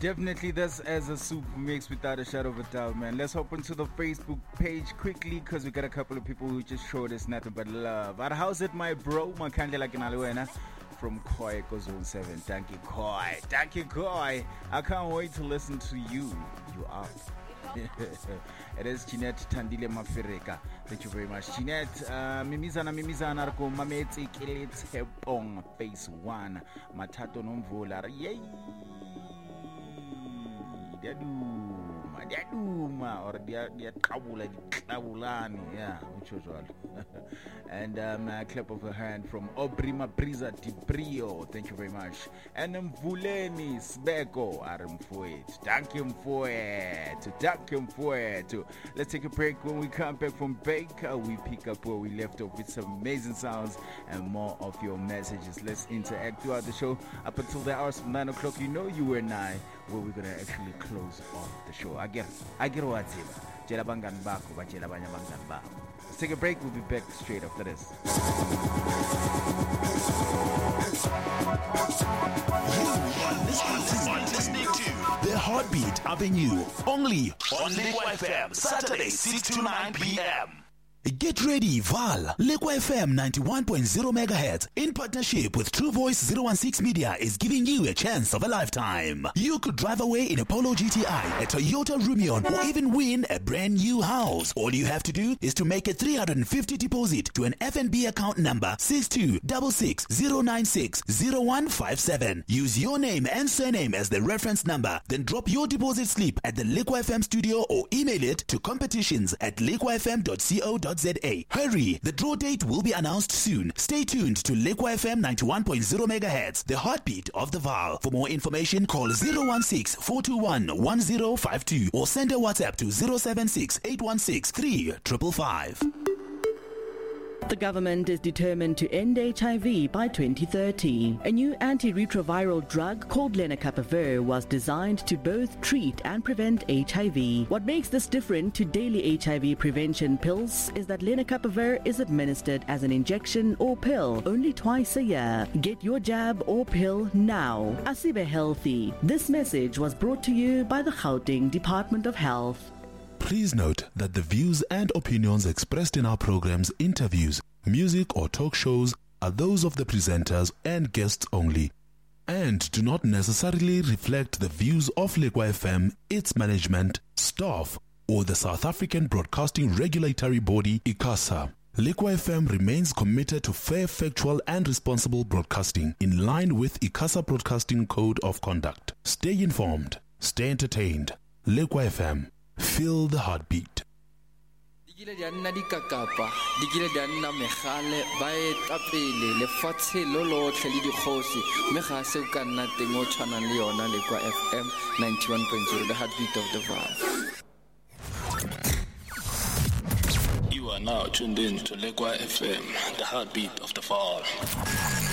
Definitely, that's as a soup mix without a shadow of a doubt, man. Let's hop into the Facebook page quickly because we got a couple of people who just showed us nothing but love. But how's it, my bro? Makandlela Kinalwena from Koi Zone 7. Thank you, Koi. Thank you, Koi. I can't wait to listen to you. You are. It is Jeanette Tandile Mafireka. Thank you very much, Jeanette. Mimizana Rako Mameti Kilits Hepong Phase 1 Matato Nomvola. Yay! Diaduma or Diakabulani, yeah, which was all. And a clap of a hand from Obrima Brisa Dibrio, thank you very much. And Mvuleni Sbeko Aramfuet, thank you for it. Let's take a break. When we come back from break, we pick up where we left off with some amazing sounds and more of your messages. Let's interact throughout the show up until the hours of 9 o'clock. You know you and I, where we're gonna actually close off the show. I get what's it. Let's take a break. We'll be back straight after this. You are listening to The Heartbeat Avenue, only on Lekwa FM, Saturday 6 to 9 p.m. Get ready, Val. Lekwa FM 91.0 MHz in partnership with True Voice 016 Media is giving you a chance of a lifetime. You could drive away in a Polo GTI, a Toyota Rumion, or even win a brand new house. All you have to do is to make a 350 deposit to an FNB account number 626609600157. Use your name and surname as the reference number. Then drop your deposit slip at the Lekwa FM studio or email it to competitions@lekwafm.co.za. Hurry, the draw date will be announced soon. Stay tuned to Lekwa FM 91.0 MHz, the heartbeat of the Val. For more information, call 016-421-1052 or send a WhatsApp to 076-816-3555. The government is determined to end HIV by 2030. A new antiretroviral drug called lenacapavir was designed to both treat and prevent HIV. What makes this different to daily HIV prevention pills is that lenacapavir is administered as an injection or pill only twice a year. Get your jab or pill now. Asibe Healthy. This message was brought to you by the Gauteng Department of Health. Please note that the views and opinions expressed in our programs, interviews, music or talk shows are those of the presenters and guests only, and do not necessarily reflect the views of Lekwa FM, its management, staff, or the South African Broadcasting Regulatory Body, ICASA. Lekwa FM remains committed to fair, factual, and responsible broadcasting in line with ICASA Broadcasting Code of Conduct. Stay informed, stay entertained. Lekwa FM. Feel the heartbeat. Dikile di anna dikakapa, dikile di anna megale, ba etapele lefatshe lo lotlhe le dikgosi, mme ga se o ka nna teng o tshwanang le yona Lekwa FM 91.0, the heartbeat of the Vaal. You are now tuned in to Lekwa FM, the heartbeat of the Vaal.